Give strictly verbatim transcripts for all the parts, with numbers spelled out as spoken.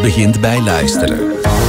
begint bij luisteren.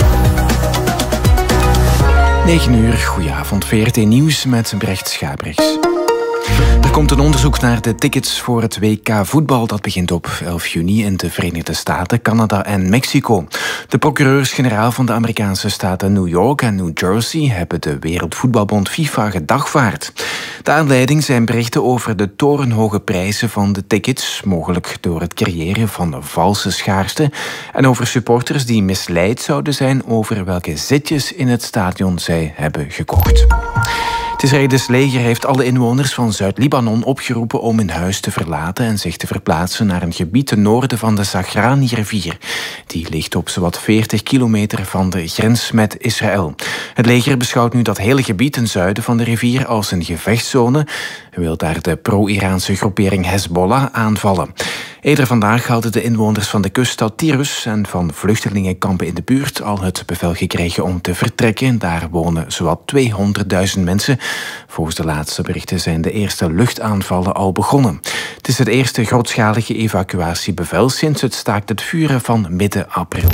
negen uur, goedenavond, V R T Nieuws met Brecht Schabrichs. Er komt een onderzoek naar de tickets voor het W K voetbal. Dat begint op elf juni in de Verenigde Staten, Canada en Mexico. De procureurs-generaal van de Amerikaanse staten New York en New Jersey hebben de Wereldvoetbalbond FIFA gedagvaard. De aanleiding zijn berichten over de torenhoge prijzen van de tickets, mogelijk door het creëren van een valse schaarste, en over supporters die misleid zouden zijn over welke zitjes in het stadion zij hebben gekocht. Het Israëlisch leger heeft alle inwoners van Zuid-Libanon opgeroepen om hun huis te verlaten en zich te verplaatsen naar een gebied ten noorden van de Zagrani-rivier. Die ligt op zowat veertig kilometer van de grens met Israël. Het leger beschouwt nu dat hele gebied ten zuiden van de rivier als een gevechtszone en wil daar de pro-Iraanse groepering Hezbollah aanvallen. Eerder vandaag hadden de inwoners van de kuststad Tirus en van vluchtelingenkampen in de buurt al het bevel gekregen om te vertrekken. Daar wonen zowat tweehonderdduizend mensen. Volgens de laatste berichten zijn de eerste luchtaanvallen al begonnen. Het is het eerste grootschalige evacuatiebevel sinds het staakt het vuren van midden april.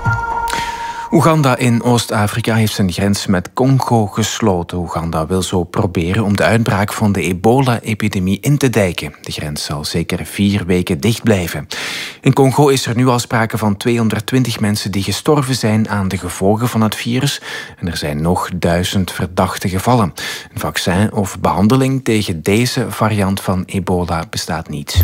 Oeganda in Oost-Afrika heeft zijn grens met Congo gesloten. Oeganda wil zo proberen om de uitbraak van de ebola-epidemie in te dijken. De grens zal zeker vier weken dicht blijven. In Congo is er nu al sprake van tweehonderdtwintig mensen die gestorven zijn aan de gevolgen van het virus. En er zijn nog duizend verdachte gevallen. Een vaccin of behandeling tegen deze variant van ebola bestaat niet.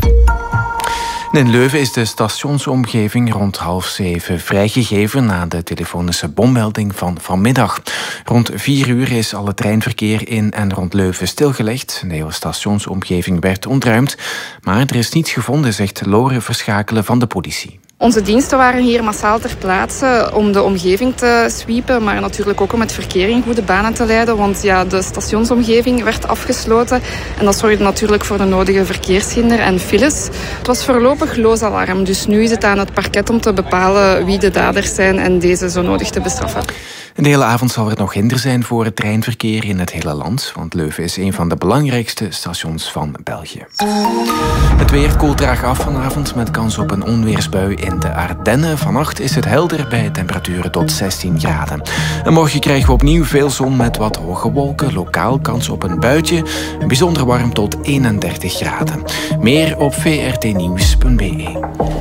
In Leuven is de stationsomgeving rond half zeven vrijgegeven na de telefonische bommelding van vanmiddag. Rond vier uur is alle treinverkeer in en rond Leuven stilgelegd. De hele stationsomgeving werd ontruimd, maar er is niets gevonden, zegt Lore Verschakelen van de politie. Onze diensten waren hier massaal ter plaatse om de omgeving te sweepen, maar natuurlijk ook om het verkeer in goede banen te leiden, want ja, de stationsomgeving werd afgesloten en dat zorgde natuurlijk voor de nodige verkeershinder en files. Het was voorlopig loos alarm, dus nu is het aan het parket om te bepalen wie de daders zijn en deze zo nodig te bestraffen. De hele avond zal er nog hinder zijn voor het treinverkeer in het hele land, want Leuven is een van de belangrijkste stations van België. Het weer koelt traag af vanavond met kans op een onweersbui in de Ardennen. Vannacht is het helder bij temperaturen tot zestien graden. En morgen krijgen we opnieuw veel zon met wat hoge wolken, lokaal kans op een buitje, bijzonder warm tot eenendertig graden. Meer op v r t nieuws punt b e.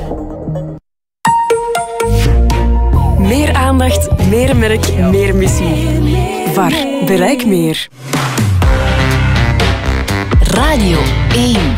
Meer aandacht, meer merk, meer missie. V A R. Bereik meer. Radio één.